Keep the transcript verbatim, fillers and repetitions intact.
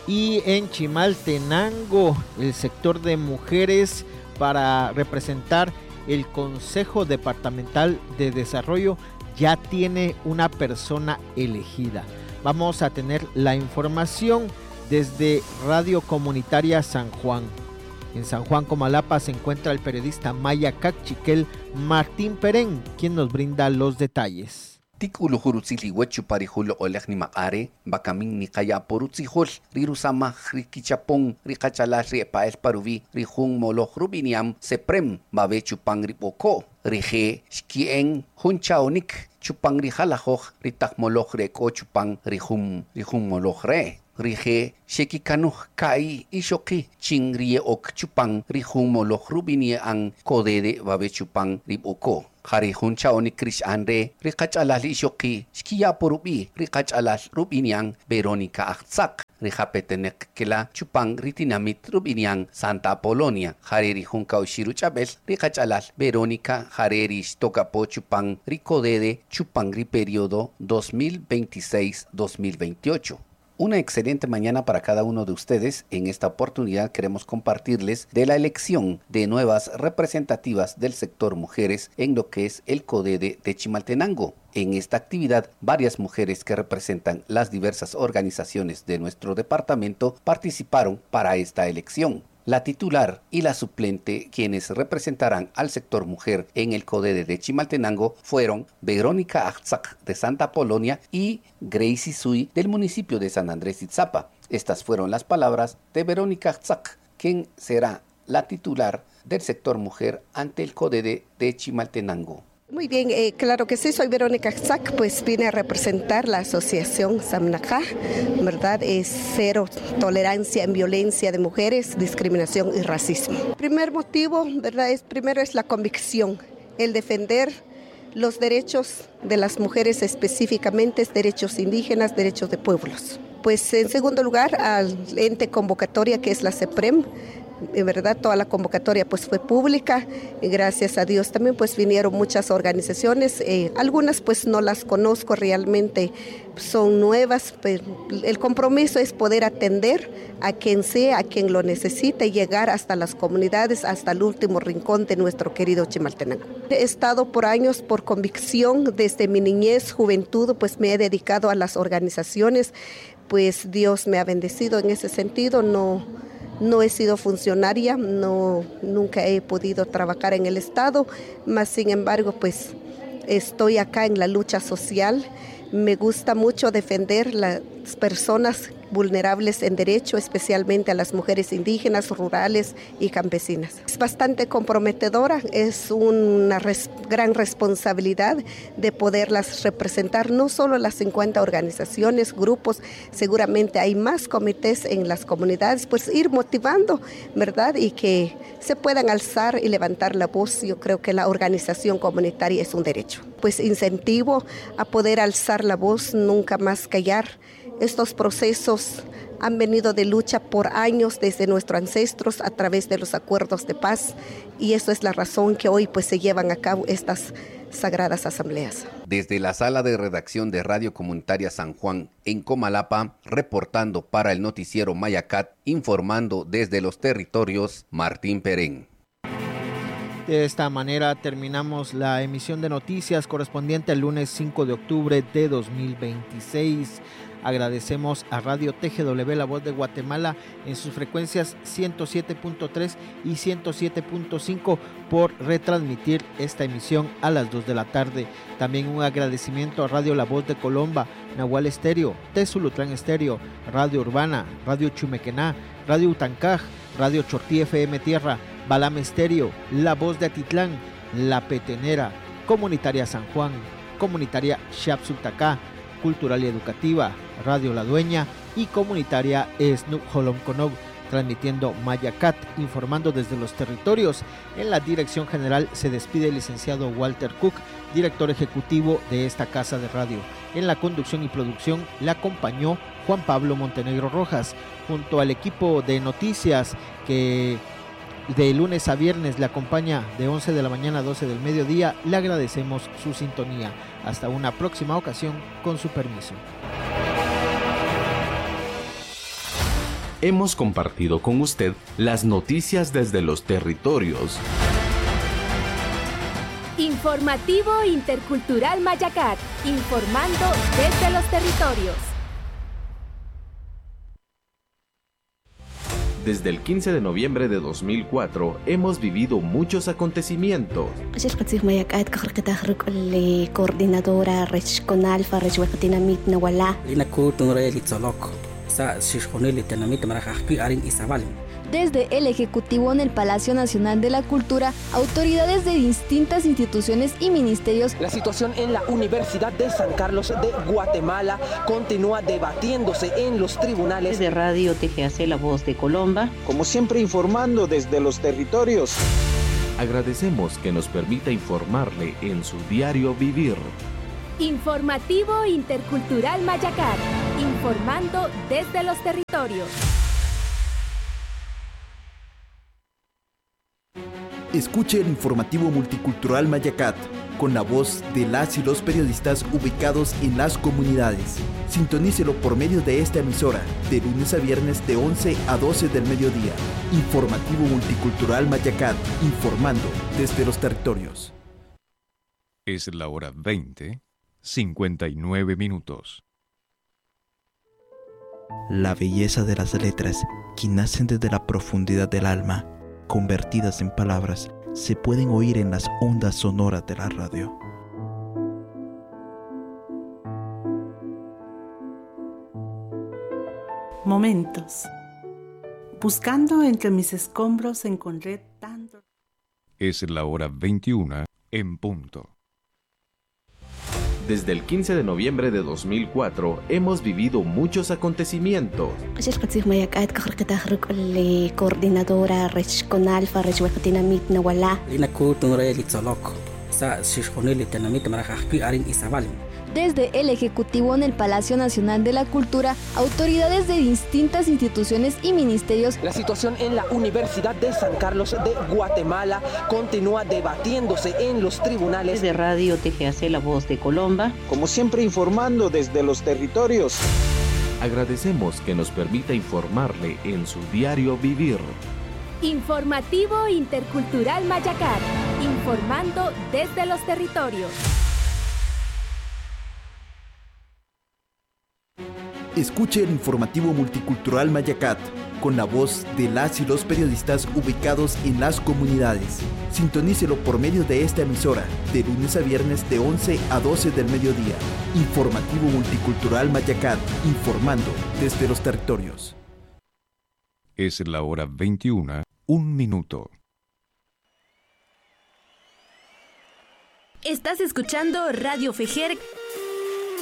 Y en Chimaltenango, el sector de mujeres para representar el Consejo Departamental de Desarrollo ya tiene una persona elegida. Vamos a tener la información desde Radio Comunitaria San Juan. En San Juan, Comalapa, se encuentra el periodista maya cachiquel Martín Perén, quien nos brinda los detalles. Tik uluhurutzili huechu parihulo olekni makare, bakamin ni kaya porutzihol, rirusama rikichapong, rikachala riepael paruvi, rihung moloh rubiniam, seprem, babe chupang ripoko, rije, shkien, hunchaonik, chupang rijalahoj, ritak moloh reko chupang rihum, rihum moloh re. Rije, shekikanuh kai ishoki, chingrie ok chupang, rihum moloh rubinie ang kodede babe chupang ripoko. Hari huncha oni Krish Andre, rikach alal ishoki, shkia porubi, rikach alal rubiniang, Veronica Achtsak, rijapetenek kela chupang ritinamit rubiniang, Santa Apolonia, Hareri hunka ushiru chabel, rikach alal Veronica, Hareri stokapo chupang, ricodede, chupang ri periodo dos mil veintiséis dos mil veintiocho. Una excelente mañana para cada uno de ustedes. En esta oportunidad queremos compartirles de la elección de nuevas representativas del sector mujeres en lo que es el CODEDE de Chimaltenango. En esta actividad, varias mujeres que representan las diversas organizaciones de nuestro departamento participaron para esta elección. La titular y la suplente, quienes representarán al sector mujer en el CODEDE de Chimaltenango, fueron Verónica Achtsak de Santa Apolonia y Gracie Sui del municipio de San Andrés Itzapa. Estas fueron las palabras de Verónica Achtsak, quien será la titular del sector mujer ante el CODEDE de Chimaltenango. Muy bien, eh, claro que sí, soy Verónica Achtsak, pues vine a representar la asociación Samnajá, ¿verdad? Es cero tolerancia en violencia de mujeres, discriminación y racismo. El primer motivo, ¿verdad? Es, primero es la convicción, el defender los derechos de las mujeres, específicamente derechos indígenas, derechos de pueblos. Pues en segundo lugar, al ente convocatoria que es la CEPREM, en verdad toda la convocatoria pues fue pública y gracias a Dios también pues vinieron muchas organizaciones, eh, algunas pues no las conozco realmente, son nuevas, pero el compromiso es poder atender a quien sea, a quien lo necesite, llegar hasta las comunidades, hasta el último rincón de nuestro querido Chimaltenango. He estado por años por convicción, desde mi niñez, juventud, pues me he dedicado a las organizaciones, pues Dios me ha bendecido en ese sentido, no... No he sido funcionaria, no, nunca he podido trabajar en el Estado, mas sin embargo, pues estoy acá en la lucha social. Me gusta mucho defender las personas vulnerables en derecho, especialmente a las mujeres indígenas, rurales y campesinas. Es bastante comprometedora, es una res, gran responsabilidad de poderlas representar, no solo las cincuenta organizaciones, grupos, seguramente hay más comités en las comunidades, pues ir motivando, ¿verdad? Y que se puedan alzar y levantar la voz. Yo creo que la organización comunitaria es un derecho. Pues incentivo a poder alzar la voz, nunca más callar. Estos procesos han venido de lucha por años desde nuestros ancestros a través de los acuerdos de paz y eso es la razón que hoy pues se llevan a cabo estas sagradas asambleas. Desde la sala de redacción de Radio Comunitaria San Juan en Comalapa, reportando para el noticiero Mayacat, informando desde los territorios, Martín Perén. De esta manera terminamos la emisión de noticias correspondiente al lunes cinco de octubre de dos mil veintiséis. Agradecemos a Radio T G W La Voz de Guatemala en sus frecuencias ciento siete punto tres y ciento siete punto cinco por retransmitir esta emisión a las dos de la tarde. También un agradecimiento a Radio La Voz de Colomba, Nahual Estéreo, Tezulutlán Estéreo, Radio Urbana, Radio Chumequená, Radio Utancaj, Radio Chortí F M Tierra, Balam Estéreo, La Voz de Atitlán, La Petenera, Comunitaria San Juan, Comunitaria Xapsultacá, Cultural y Educativa, Radio La Dueña y Comunitaria Snup Holom Konob, transmitiendo Mayacat, informando desde los territorios. En la dirección general se despide el licenciado Walter Cook, director ejecutivo de esta casa de radio. En la conducción y producción le acompañó Juan Pablo Montenegro Rojas, junto al equipo de noticias que de lunes a viernes le acompaña de once de la mañana a doce del mediodía. Le agradecemos su sintonía. Hasta una próxima ocasión, con su permiso. hemos compartido con usted las noticias desde los territorios. Informativo Intercultural Mayacat, informando desde los territorios. Desde el quince de noviembre de dos mil cuatro hemos vivido muchos acontecimientos. Coordinadora regional Farrechhuacatinamit Nawala. Desde el Ejecutivo en el Palacio Nacional de la Cultura, autoridades de distintas instituciones y ministerios. La situación en la Universidad de San Carlos de Guatemala continúa debatiéndose en los tribunales. Desde Radio T G A C, La Voz de Colomba. Como siempre, informando desde los territorios. Agradecemos que nos permita informarle en su diario vivir. Informativo Intercultural Mayacat, informando desde los territorios. Escuche el informativo multicultural Mayacat, con la voz de las y los periodistas ubicados en las comunidades. Sintonícelo por medio de esta emisora, de lunes a viernes de once a doce del mediodía. Informativo multicultural Mayacat, informando desde los territorios. Es la hora veinte, cincuenta y nueve minutos. La belleza de las letras, que nacen desde la profundidad del alma, convertidas en palabras, se pueden oír en las ondas sonoras de la radio. Momentos. Buscando entre mis escombros encontré tanto. Es la hora veintiuna en punto. Desde el quince de noviembre de dos mil cuatro hemos vivido muchos acontecimientos. Coordinadora regional Farrechhuacatinamit Nawala. Desde el Ejecutivo en el Palacio Nacional de la Cultura, autoridades de distintas instituciones y ministerios. La situación en la Universidad de San Carlos de Guatemala continúa debatiéndose en los tribunales. Desde Radio T G A C, La Voz de Colomba. Como siempre, informando desde los territorios. Agradecemos que nos permita informarle en su diario vivir. Informativo Intercultural Mayacat, informando desde los territorios. Escuche el informativo multicultural Mayacat, con la voz de las y los periodistas ubicados en las comunidades. Sintonícelo por medio de esta emisora, de lunes a viernes de once a doce del mediodía. Informativo multicultural Mayacat, informando desde los territorios. Es la hora veintiuna, un minuto. Estás escuchando Radio Fejer